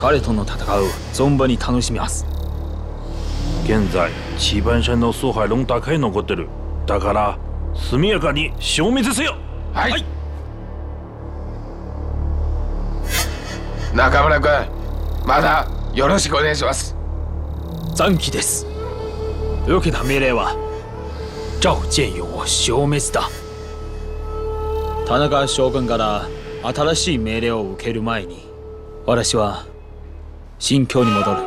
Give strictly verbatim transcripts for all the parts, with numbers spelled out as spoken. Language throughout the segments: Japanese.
彼との戦いを存分に楽しみます。 現在棋盤山の蘇海龍だけ残ってる。だから速やかに消滅せよ。 はい、はい、中村君、まだよろしくお願いします。 残機です。受けた命令は趙建勇を消滅だ。田中将軍から新しい命令を受ける前に、私は新京に戻る。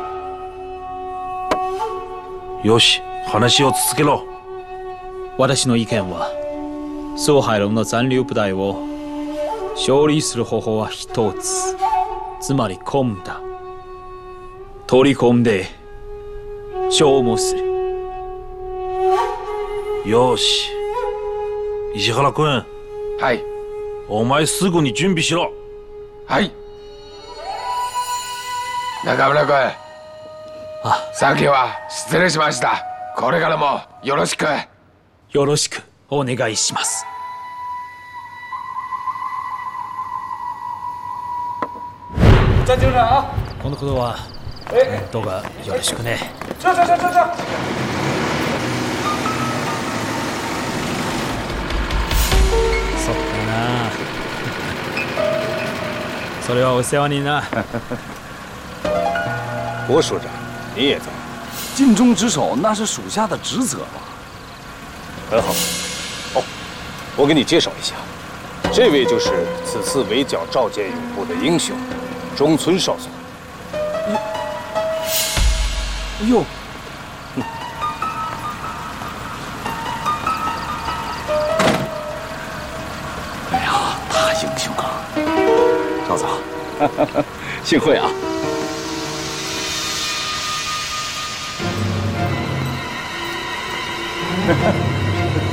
よし、話を続けろ。 私の意見は、蘇海龍の残留部隊を勝利する方法は一つ。つまり込んだ。取り込んで消耗する。 よし、石原君。 はい。 お前すぐに準備しろ。 はい。中村君。 あ、 先は失礼しました。これからもよろしく。 よろしくお願いします。 站警长啊！ このことはどうかよろしくね。 这这这这这。 そうだな。それはお世話にな。 郭署长，你也在。 尽忠职守，那是属下的职责吧？ 很好。哦，我给你介绍一下，这位就是此次围剿赵建勇部的英雄，中村少佐。 哎呦！ 嗯、 哎呀，大英雄啊！少佐， 幸会啊！ 哈哈。